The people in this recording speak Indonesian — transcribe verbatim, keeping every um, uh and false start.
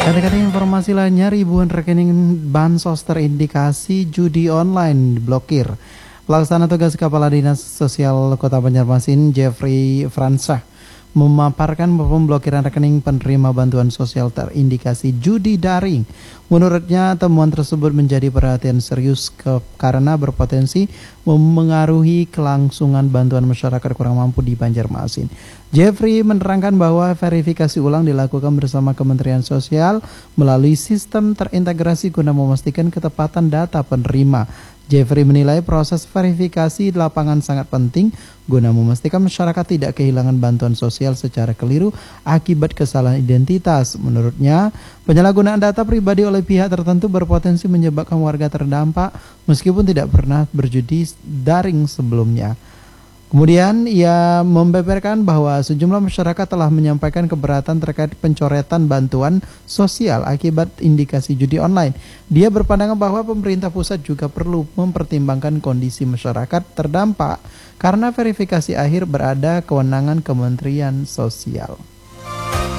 Kata-kata informasi lainnya, ribuan rekening bansos terindikasi judi online diblokir. Pelaksana tugas Kepala Dinas Sosial Kota Banjarmasin, Jeffrey Fransah, memaparkan pemblokiran rekening penerima bantuan sosial terindikasi judi daring. Menurutnya, temuan tersebut menjadi perhatian serius ke, karena berpotensi memengaruhi kelangsungan bantuan masyarakat kurang mampu di Banjarmasin. Jeffrey menerangkan bahwa verifikasi ulang dilakukan bersama Kementerian Sosial melalui sistem terintegrasi guna memastikan ketepatan data penerima. Jeffrey menilai proses verifikasi di lapangan sangat penting guna memastikan masyarakat tidak kehilangan bantuan sosial secara keliru akibat kesalahan identitas. Menurutnya, penyalahgunaan data pribadi oleh pihak tertentu berpotensi menyebabkan warga terdampak meskipun tidak pernah berjudi daring sebelumnya. Kemudian ia membeberkan bahwa sejumlah masyarakat telah menyampaikan keberatan terkait pencoretan bantuan sosial akibat indikasi judi online. Dia berpandangan bahwa pemerintah pusat juga perlu mempertimbangkan kondisi masyarakat terdampak karena verifikasi akhir berada kewenangan Kementerian Sosial.